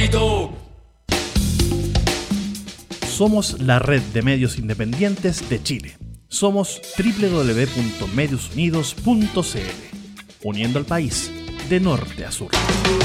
bonito. Somos la red de medios independientes de Chile. Somos www.mediosunidos.cl, uniendo al país de norte a sur.